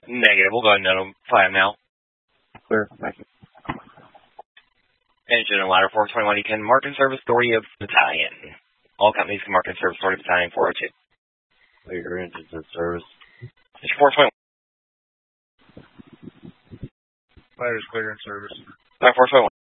Negative. We'll go ahead and notify him now. Clear. Thank you. Engine and ladder 421, you can mark and service authority of battalion. All companies can mark and service authority of battalion 402. Clear your engines in service. Engine 421. Ladder's clear in service. Ladder 421.